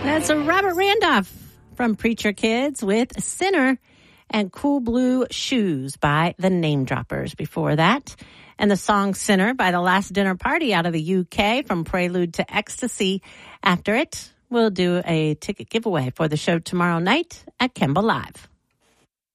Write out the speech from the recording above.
That's a Robert Randolph from Preacher Kids with Sinner and Cool Blue Shoes by the Name Droppers before that. And the song Sinner by the Last Dinner Party out of the UK from Prelude to Ecstasy. After it, we'll do a ticket giveaway for the show tomorrow night at Kemba Live.